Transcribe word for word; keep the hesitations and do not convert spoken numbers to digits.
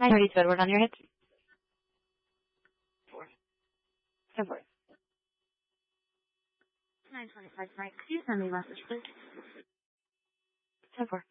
I already said word on your hips. Four. Ten four. nine twenty-five, Frank. Could you send me a message, please? Ten four.